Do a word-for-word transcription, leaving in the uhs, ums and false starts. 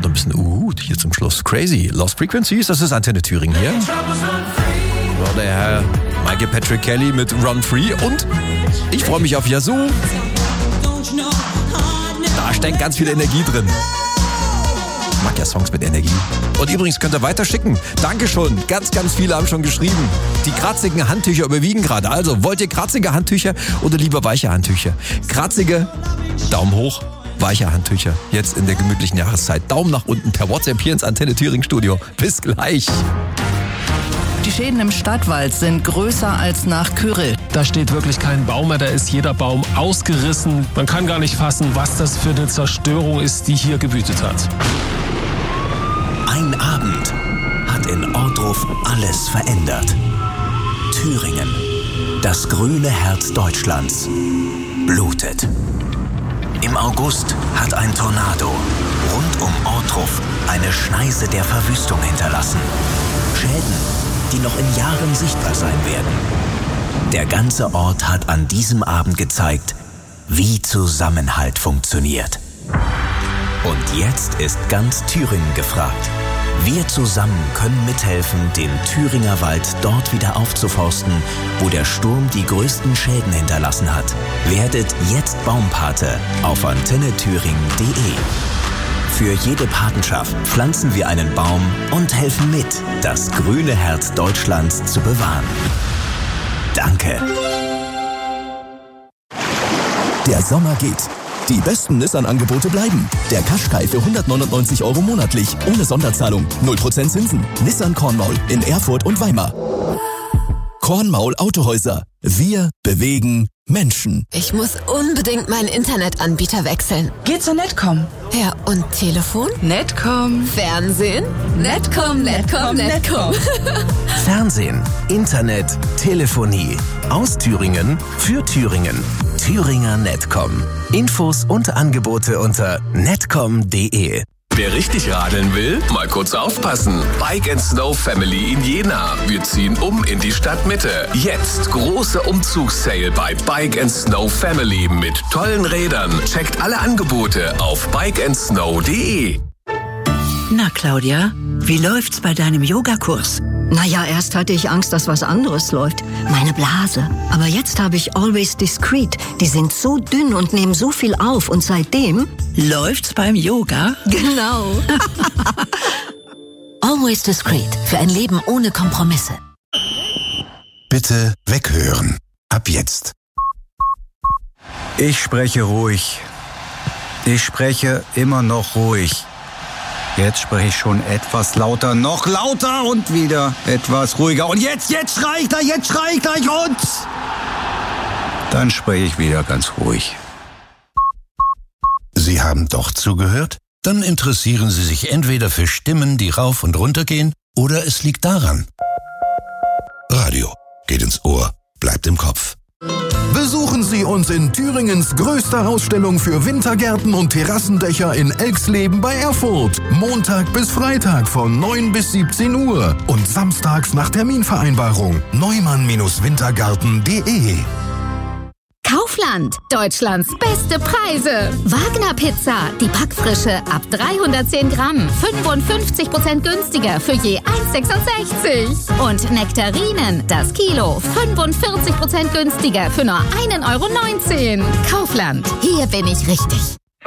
ein bisschen uh, hier zum Schluss. Crazy. Lost Frequencies, das ist Antenne Thüringen hier. Ja, der Herr Michael Patrick Kelly mit Run Free und ich freue mich auf Yazoo. Da steckt ganz viel Energie drin. Ich mag ja Songs mit Energie. Und übrigens könnt ihr weiter schicken. Danke schon. Ganz, ganz viele haben schon geschrieben. Die kratzigen Handtücher überwiegen gerade. Also, wollt ihr kratzige Handtücher oder lieber weiche Handtücher? Kratzige, Daumen hoch. Weiche Handtücher. Jetzt in der gemütlichen Jahreszeit. Daumen nach unten per WhatsApp hier ins Antenne Thüringen Studio. Bis gleich. Die Schäden im Stadtwald sind größer als nach Kyrill. Da steht wirklich kein Baum mehr, da ist jeder Baum ausgerissen. Man kann gar nicht fassen, was das für eine Zerstörung ist, die hier gewütet hat. Ein Abend hat in Ohrdruf alles verändert. Thüringen, das grüne Herz Deutschlands, blutet. Im August hat ein Tornado rund um Ohrdruf eine Schneise der Verwüstung hinterlassen. Schäden, die noch in Jahren sichtbar sein werden. Der ganze Ort hat an diesem Abend gezeigt, wie Zusammenhalt funktioniert. Und jetzt ist ganz Thüringen gefragt. Wir zusammen können mithelfen, den Thüringer Wald dort wieder aufzuforsten, wo der Sturm die größten Schäden hinterlassen hat. Werdet jetzt Baumpate auf antenne thüringen punkt de. Für jede Patenschaft pflanzen wir einen Baum und helfen mit, das grüne Herz Deutschlands zu bewahren. Danke. Der Sommer geht. Die besten Nissan-Angebote bleiben. Der Qashqai für hundertneunundneunzig Euro monatlich, ohne Sonderzahlung, null Prozent Zinsen. Nissan Kornmaul in Erfurt und Weimar. Kornmaul Autohäuser. Wir bewegen Menschen. Ich muss unbedingt meinen Internetanbieter wechseln. Geh zur Netcom. Ja, und Telefon? Netcom. Fernsehen? Netcom, Netcom, Netcom. Fernsehen, Internet, Telefonie. Aus Thüringen für Thüringen. Thüringer Netcom. Infos und Angebote unter netcom punkt de. Wer richtig radeln will, mal kurz aufpassen. Bike and Snow Family in Jena. Wir ziehen um in die Stadtmitte. Jetzt große Umzugssale bei Bike and Snow Family mit tollen Rädern. Checkt alle Angebote auf bike and snow punkt de. Na, Claudia, wie läuft's bei deinem Yogakurs? Naja, erst hatte ich Angst, dass was anderes läuft. Meine Blase. Aber jetzt habe ich Always Discreet. Die sind so dünn und nehmen so viel auf. Und seitdem... Läuft's beim Yoga? Genau. Always Discreet. Für ein Leben ohne Kompromisse. Bitte weghören. Ab jetzt. Ich spreche ruhig. Ich spreche immer noch ruhig. Jetzt spreche ich schon etwas lauter, noch lauter und wieder etwas ruhiger. Und jetzt, jetzt schrei ich gleich, jetzt schrei ich gleich und... Dann spreche ich wieder ganz ruhig. Sie haben doch zugehört? Dann interessieren Sie sich entweder für Stimmen, die rauf und runter gehen, oder es liegt daran. Radio geht ins Ohr, bleibt im Kopf. Besuchen Sie uns in Thüringens größter Ausstellung für Wintergärten und Terrassendächer in Elxleben bei Erfurt. Montag bis Freitag von neun bis siebzehn Uhr und samstags nach Terminvereinbarung. neumann Wintergarten punkt de. Kaufland, Deutschlands beste Preise. Wagner Pizza, die Packfrische ab dreihundertzehn Gramm, fünfundfünfzig Prozent günstiger für je eins sechsundsechzig. Und Nektarinen, das Kilo, fünfundvierzig Prozent günstiger für nur ein Euro neunzehn. Kaufland, hier bin ich richtig.